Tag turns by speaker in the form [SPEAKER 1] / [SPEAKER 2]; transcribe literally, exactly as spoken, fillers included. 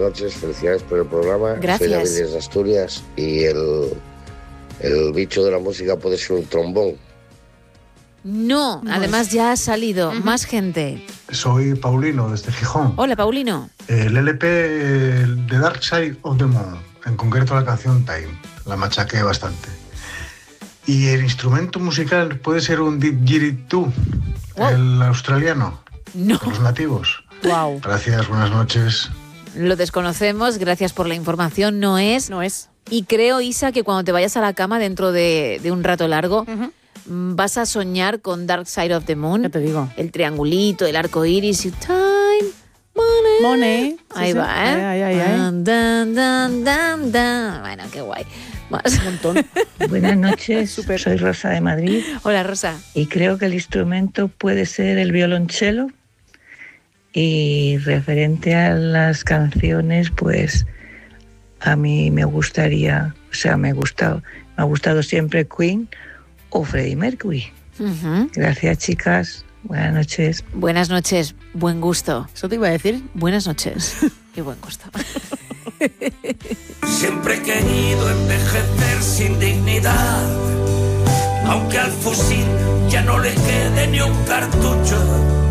[SPEAKER 1] noches, felicidades por el programa.
[SPEAKER 2] Gracias.
[SPEAKER 1] Soy David desde Asturias y el, el bicho de la música puede ser un trombón.
[SPEAKER 2] No, además ya ha salido uh-huh. más gente.
[SPEAKER 3] Soy Paulino, desde Gijón.
[SPEAKER 2] Hola, Paulino.
[SPEAKER 3] El L P de Dark Side of the Moon, en concreto la canción Time, la machaqué bastante. Y el instrumento musical puede ser un didgeridoo, wow. el australiano,
[SPEAKER 2] no.
[SPEAKER 3] de los nativos.
[SPEAKER 2] Wow.
[SPEAKER 3] Gracias, buenas noches.
[SPEAKER 2] Lo desconocemos, gracias por la información, no es.
[SPEAKER 4] No es.
[SPEAKER 2] Y creo, Isa, que cuando te vayas a la cama dentro de, de un rato largo... Uh-huh. vas a soñar con Dark Side of the Moon.
[SPEAKER 4] Ya te digo.
[SPEAKER 2] El triangulito, el arco iris y time, money.
[SPEAKER 4] Money.
[SPEAKER 2] Ahí
[SPEAKER 4] sí,
[SPEAKER 2] va,
[SPEAKER 4] sí.
[SPEAKER 2] ¿eh?
[SPEAKER 4] Ay, ay, ay.
[SPEAKER 2] Dan, dan, dan, dan, dan. Bueno, qué guay. Más.
[SPEAKER 4] Un montón.
[SPEAKER 5] Buenas noches,
[SPEAKER 4] Super.
[SPEAKER 5] Soy Rosa de Madrid.
[SPEAKER 2] Hola, Rosa.
[SPEAKER 5] Y creo que el instrumento puede ser el violonchelo. Y referente a las canciones, pues a mí me gustaría, o sea, me ha gustado, me ha gustado siempre Queen o Freddie Mercury.
[SPEAKER 2] Uh-huh.
[SPEAKER 5] Gracias, chicas. Buenas noches.
[SPEAKER 2] Buenas noches. Buen gusto.
[SPEAKER 4] Eso te iba a decir.
[SPEAKER 2] Buenas noches. Y buen gusto.
[SPEAKER 6] Siempre he querido envejecer sin dignidad, aunque al fusil ya no le quede ni un cartucho.